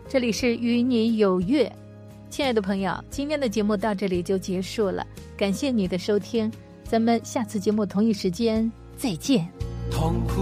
这里是与你有约。亲爱的朋友，今天的节目到这里就结束了，感谢你的收听，咱们下次节目同一时间再见。 痛苦